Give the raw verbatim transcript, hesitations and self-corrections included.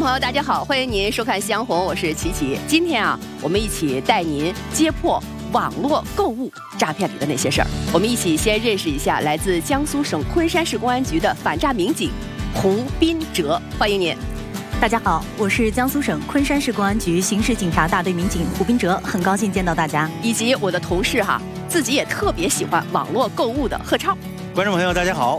朋友，大家好，欢迎您收看《夕阳红》，我是琪琪。今天啊，我们一起带您揭破网络购物诈骗里的那些事儿。我们一起先认识一下来自江苏省昆山市公安局的反诈民警胡斌哲，欢迎您。 大家好，我是江苏省昆山市公安局刑事警察大队民警胡斌哲，很高兴见到大家。 以及我的同事哈，自己也特别喜欢网络购物的贺超。 观众朋友，大家好，